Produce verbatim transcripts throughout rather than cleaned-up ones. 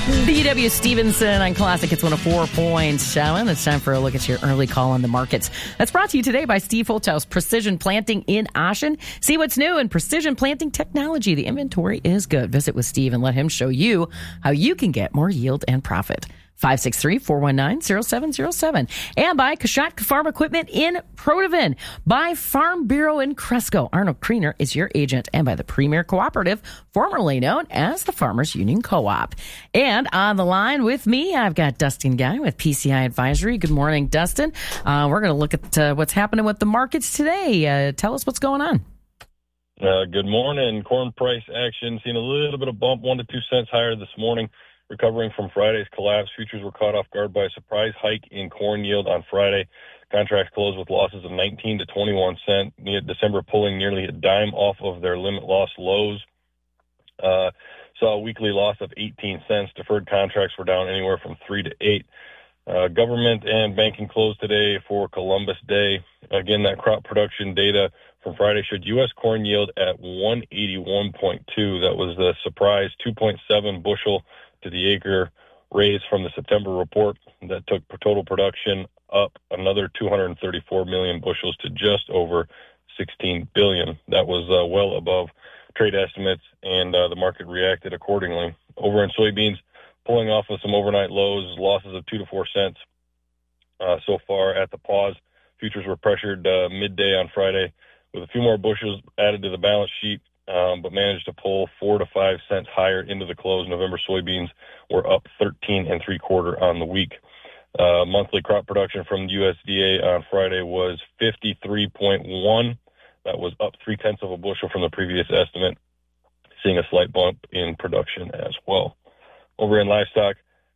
B W Stevenson on Classic. It's one of four point seven. It's time for a look at your early call on the markets. That's brought to you today by Steve Holthaus Precision Planting in Ashen. See what's new in precision planting technology. The inventory is good. Visit with Steve and let him show you how you can get more yield and profit. five six three, four one nine, zero seven zero seven. And by Kashatka Farm Equipment in Protivin. By Farm Bureau in Cresco. Arnold Kriener is your agent. And by the Premier Cooperative, formerly known as the Farmers Union Co-op. And on the line with me, I've got Dustin Guy with P C I Advisory. Good morning, Dustin. Uh, we're going to look at uh, what's happening with the markets today. Uh, tell us what's going on. Uh, good morning. Corn price action. Seen a little bit of bump, one to two cents higher this morning. Recovering from Friday's collapse, futures were caught off guard by a surprise hike in corn yield on Friday. Contracts closed with losses of nineteen to twenty-one cents. December pulling nearly a dime off of their limit loss lows. Uh, saw a weekly loss of eighteen cents. Deferred contracts were down anywhere from three to eight. Uh, government and banking closed today for Columbus Day. Again, that crop production data from Friday showed U S corn yield at one eighty-one point two. That was the surprise two point seven bushel to the acre raise from the September report that took total production up another two hundred thirty-four million bushels to just over sixteen billion. That was uh, well above trade estimates, and uh, the market reacted accordingly. Over in soybeans, pulling off of some overnight lows, losses of two to four cents uh, so far at the pause. Futures were pressured uh, midday on Friday with a few more bushels added to the balance sheet. Um, but managed to pull four to five cents higher into the close. November soybeans were up thirteen and three quarter on the week. Uh, monthly crop production from the U S D A on Friday was fifty-three point one. That was up three tenths of a bushel from the previous estimate, seeing a slight bump in production as well. Over in livestock,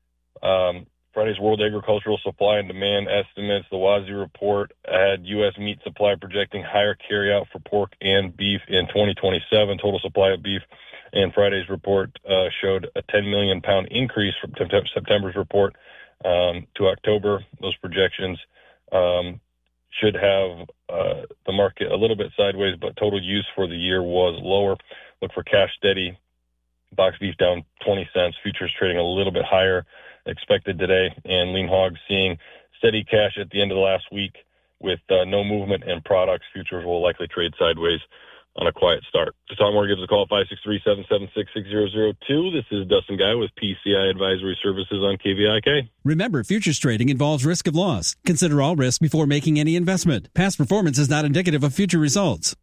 um, Friday's World Agricultural Supply and Demand estimates, the W A S I report, had U S meat supply projecting higher carryout for pork and beef in twenty twenty-seven. Total supply of beef, and Friday's report uh, showed a ten million pound increase from September's report um, to October. Those projections um, should have uh, the market a little bit sideways, but total use for the year was lower. Look for cash steady. Box beef down twenty cents. Futures trading a little bit higher expected today, and lean hogs seeing steady cash at the end of the last week with uh, no movement in products. Futures will likely trade sideways on a quiet start. To talk more, give us a call, five six three, seven seven six, six zero zero two. This is Dustin Guy with P C I Advisory Services on K V I K. Remember, futures trading involves risk of loss. Consider all risk before making any investment. Past performance is not indicative of future results.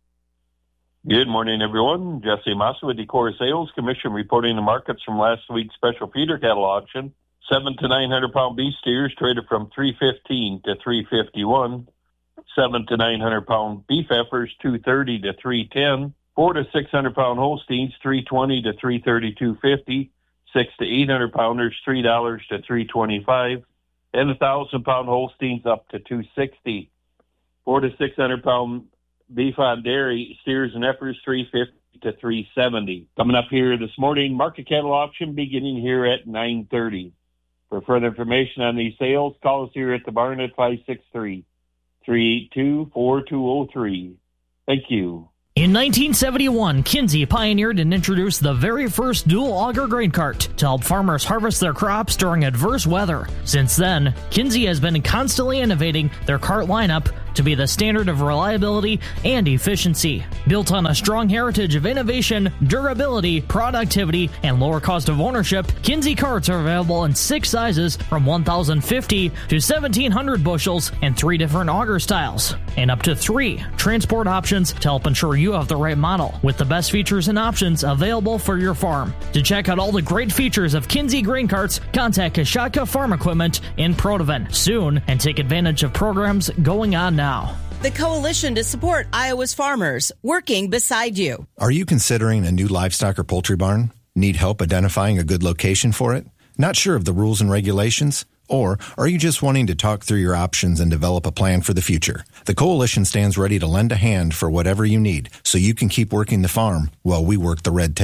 Good morning, everyone. Jesse Massa with Decor Sales Commission reporting the markets from last week's special feeder cattle auction. Seven to nine hundred pound beef steers traded from three fifteen to three fifty one. Seven to nine hundred pound beef heifers two thirty to three ten. Four to six hundred pound Holsteins three twenty to three thirty two fifty. Six to eight hundred pounders three dollars to three twenty five, and a thousand pound Holsteins up to two sixty. Four to six hundred pound beef on dairy steers and heifers three fifty to three seventy. Coming up here this morning, market cattle auction beginning here at nine thirty. For further information on these sales, call us here at the barn at five six three, three eight two, four two zero three. Thank you. In nineteen seventy-one, Kinsey pioneered and introduced the very first dual auger grain cart to help farmers harvest their crops during adverse weather. Since then, Kinsey has been constantly innovating their cart lineup to be the standard of reliability and efficiency. Built on a strong heritage of innovation, durability, productivity, and lower cost of ownership, Kinsey carts are available in six sizes from one thousand fifty to seventeen hundred bushels and three different auger styles, and up to three transport options to help ensure you have the right model with the best features and options available for your farm. To check out all the great features of Kinsey grain carts, contact Kashatka Farm Equipment in Protivin soon and take advantage of programs going on now. The coalition to support Iowa's farmers, working beside you. Are you considering a new livestock or poultry barn? Need help identifying a good location for it? Not sure of the rules and regulations? Or are you just wanting to talk through your options and develop a plan for the future? The Coalition stands ready to lend a hand for whatever you need so you can keep working the farm while we work the red tape.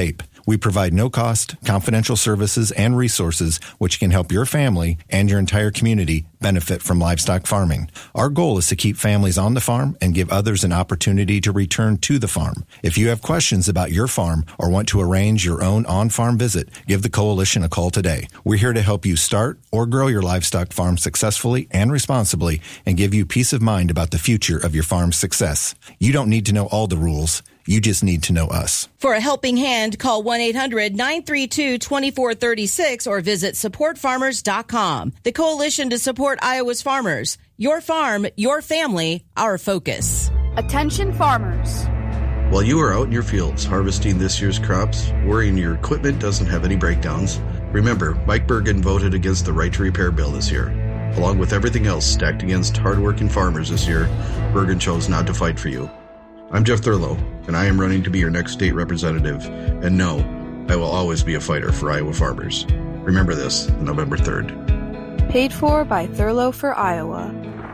We provide no-cost, confidential services and resources which can help your family and your entire community benefit from livestock farming. Our goal is to keep families on the farm and give others an opportunity to return to the farm. If you have questions about your farm or want to arrange your own on-farm visit, give the Coalition a call today. We're here to help you start or grow your livestock farm successfully and responsibly and give you peace of mind about the future of your farm's success. You don't need to know all the rules. You just need to know us. For a helping hand, call one eight hundred nine three two two four three six or visit support farmers dot com. The Coalition to Support Iowa's Farmers. Your farm, your family, our focus. Attention farmers. While you are out in your fields harvesting this year's crops, worrying your equipment doesn't have any breakdowns, remember, Mike Bergen voted against the Right to Repair bill this year. Along with everything else stacked against hardworking farmers this year, Bergen chose not to fight for you. I'm Jeff Thurlow, and I am running to be your next state representative. And no, I will always be a fighter for Iowa farmers. Remember this, November third. Paid for by Thurlow for Iowa.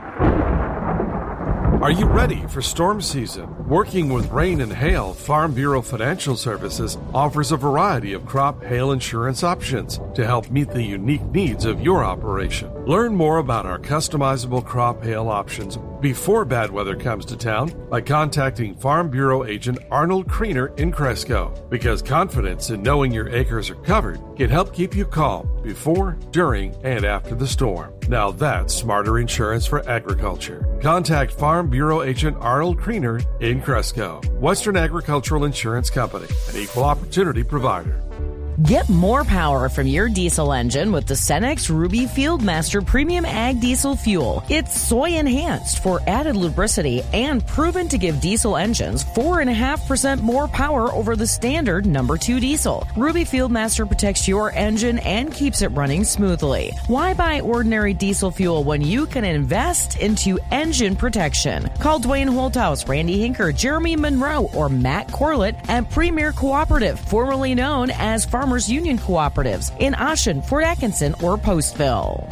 Are you ready for storm season? Working with rain and hail, Farm Bureau Financial Services offers a variety of crop hail insurance options to help meet the unique needs of your operation. Learn more about our customizable crop hail options before bad weather comes to town by contacting Farm Bureau agent Arnold Kriener in Cresco, because confidence in knowing your acres are covered can help keep you calm before, during, and after the storm. Now that's smarter insurance for agriculture. Contact Farm Bureau agent Arnold Kriener in Cresco. Western Agricultural Insurance Company, an equal opportunity provider. Get more power from your diesel engine with the Cenex Ruby Fieldmaster Premium Ag Diesel Fuel. It's soy enhanced for added lubricity and proven to give diesel engines four point five percent more power over the standard number two diesel. Ruby Fieldmaster protects your engine and keeps it running smoothly. Why buy ordinary diesel fuel when you can invest into engine protection? Call Dwayne Holthouse, Randy Hinker, Jeremy Monroe, or Matt Corlett at Premier Cooperative, formerly known as Farmers Union Cooperatives in Ashen, Fort Atkinson, or Postville.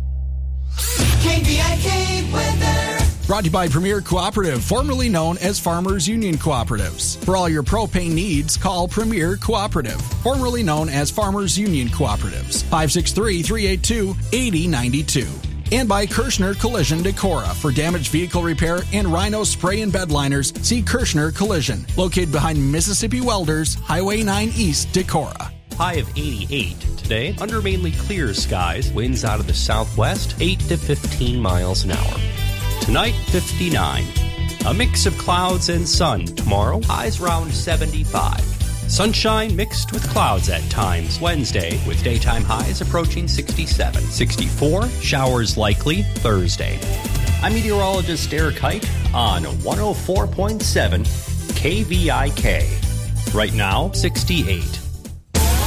K V I K weather. Brought to you by Premier Cooperative, formerly known as Farmers Union Cooperatives. For all your propane needs, call Premier Cooperative, formerly known as Farmers Union Cooperatives. five six three, three eight two, eight zero nine two. And by Kirschner Collision Decorah. For damaged vehicle repair and Rhino spray and bed liners, see Kirschner Collision, located behind Mississippi Welders, Highway nine East, Decorah. High of eighty-eight today, under mainly clear skies, winds out of the southwest, eight to fifteen miles an hour. Tonight, fifty-nine. A mix of clouds and sun tomorrow, highs around seventy-five. Sunshine mixed with clouds at times Wednesday, with daytime highs approaching sixty-seven. sixty-four, showers likely Thursday. I'm meteorologist Eric Height on one oh four point seven K V I K. Right now, sixty-eight.